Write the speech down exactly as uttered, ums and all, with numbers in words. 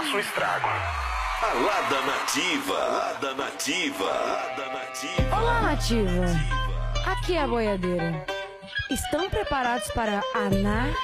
faça um estrago. Balada Nativa, Balada Nativa, Balada Nativa. Olá, Nativa. Aqui é a boiadeira. Estão preparados para anar